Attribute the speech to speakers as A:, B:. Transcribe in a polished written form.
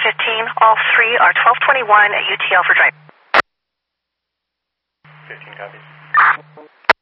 A: 15, all three are 1221 at UTL for drive.
B: 15 copies.